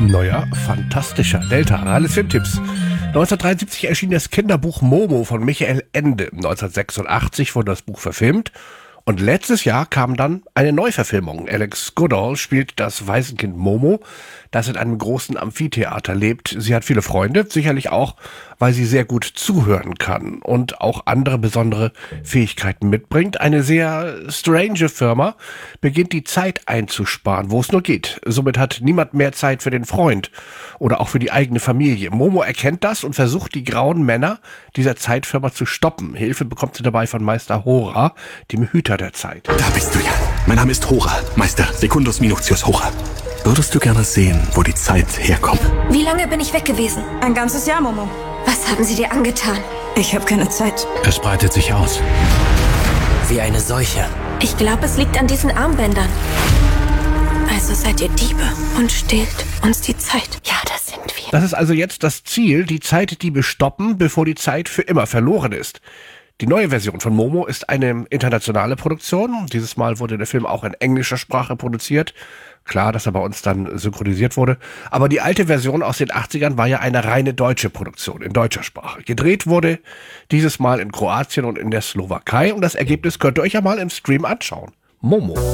Neuer, fantastischer Delta. Alles Filmtipps. 1973 erschien das Kinderbuch Momo von Michael Ende. 1986 wurde das Buch verfilmt. Und letztes Jahr kam dann eine Neuverfilmung. Alex Goodall spielt das Waisenkind Momo, das in einem großen Amphitheater lebt. Sie hat viele Freunde, sicherlich auch, weil sie sehr gut zuhören kann und auch andere besondere Fähigkeiten mitbringt. Eine sehr strange Firma beginnt die Zeit einzusparen, wo es nur geht. Somit hat niemand mehr Zeit für den Freund oder auch für die eigene Familie. Momo erkennt das und versucht, die grauen Männer dieser Zeitfirma zu stoppen. Hilfe bekommt sie dabei von Meister Hora, dem Hüter der Zeit. Da bist du ja. Mein Name ist Hora, Meister Secundus Minutius Hora. Würdest du gerne sehen, wo die Zeit herkommt? Wie lange bin ich weg gewesen? Ein ganzes Jahr, Momo. Was haben sie dir angetan? Ich habe keine Zeit. Es breitet sich aus. Wie eine Seuche. Ich glaube, es liegt an diesen Armbändern. Also seid ihr Diebe und stehlt uns die Zeit. Ja, das sind wir. Das ist also jetzt das Ziel, die Zeitdiebe stoppen, bevor die Zeit für immer verloren ist. Die neue Version von Momo ist eine internationale Produktion. Dieses Mal wurde der Film auch in englischer Sprache produziert. Klar, dass er bei uns dann synchronisiert wurde. Aber die alte Version aus den 80ern war ja eine reine deutsche Produktion, in deutscher Sprache. Gedreht wurde dieses Mal in Kroatien und in der Slowakei. Und das Ergebnis könnt ihr euch ja mal im Stream anschauen. Momo.